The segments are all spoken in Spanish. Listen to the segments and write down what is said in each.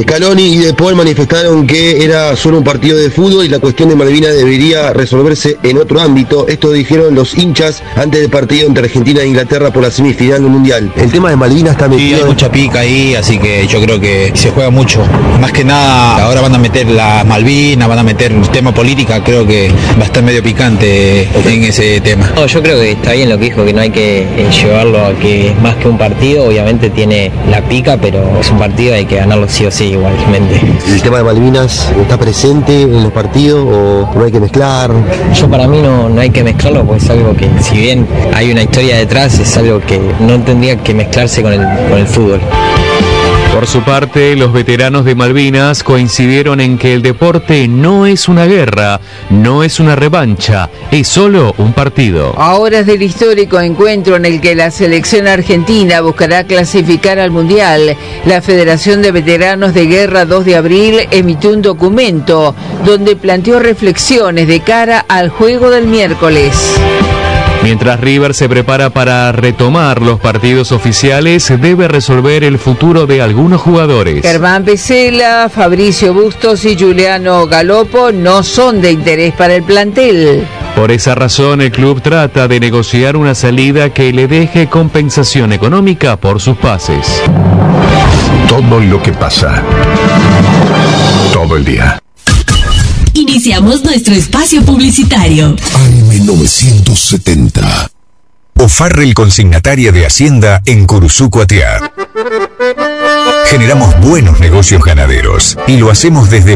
Scaloni y De Paul manifestaron que era solo un partido de fútbol y la cuestión de Malvinas debería resolverse en otro ámbito. Esto dijeron los hinchas antes del partido entre Argentina e Inglaterra por la semifinal del Mundial. El tema de Malvinas está metido. Sí, hay mucha pica ahí, así que yo creo que se juega mucho. Más que nada, ahora van a meter las Malvinas, van a meter el tema política, creo que va a estar medio picante en ese tema. No, yo creo que está bien lo que dijo, que no hay que llevarlo a que es más que un partido, obviamente tiene la pica, pero es un partido, hay que ganarlo sí o sí igualmente. ¿El tema de Malvinas está presente en los partidos o no hay que mezclar? Yo para mí no hay que mezclarlo, porque es algo que, si bien hay una historia detrás, es algo que no tendría que mezclarse con el fútbol. Por su parte, los veteranos de Malvinas coincidieron en que el deporte no es una guerra, no es una revancha, es solo un partido. A horas del histórico encuentro en el que la selección argentina buscará clasificar al Mundial, la Federación de Veteranos de Guerra 2 de abril emitió un documento donde planteó reflexiones de cara al juego del miércoles. Mientras River se prepara para retomar los partidos oficiales, debe resolver el futuro de algunos jugadores. Germán Pesela, Fabricio Bustos y Giuliano Galopo no son de interés para el plantel. Por esa razón, el club trata de negociar una salida que le deje compensación económica por sus pases. Todo lo que pasa, todo el día. Iniciamos nuestro espacio publicitario. AM970. O'Farrell, consignataria de Hacienda en Curuzú, Cuatiá. Generamos buenos negocios ganaderos y lo hacemos desde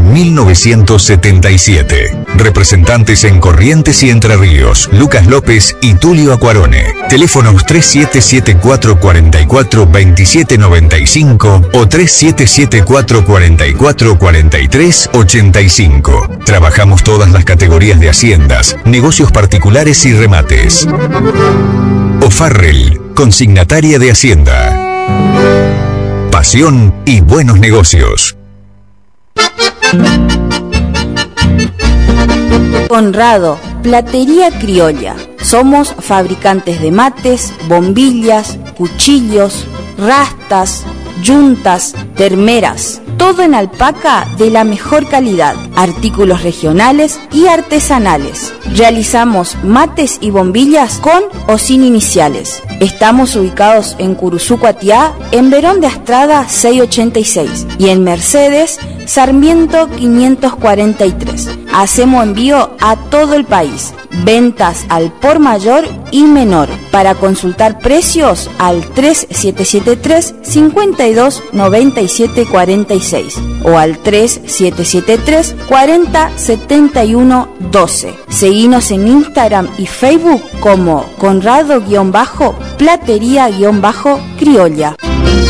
1977. Representantes en Corrientes y Entre Ríos, Lucas López y Tulio Acuarone. Teléfonos 3774-44-2795 o 3774-44-43-85. Trabajamos todas las categorías de haciendas, negocios particulares y remates. O'Farrell, consignataria de Hacienda. Pasión y buenos negocios. Conrado, Platería Criolla. Somos fabricantes de mates, bombillas, cuchillos, rastas, yuntas, termeras. Todo en alpaca de la mejor calidad, artículos regionales y artesanales. Realizamos mates y bombillas con o sin iniciales. Estamos ubicados en Curuzú, Cuatiá, en Verón de Astrada 686 y en Mercedes, Sarmiento 543. Hacemos envío a todo el país. Ventas al por mayor y menor. Para consultar precios al 3773-529746 o al 3773-407112. Seguinos en Instagram y Facebook como Conrado-Platería-Criolla.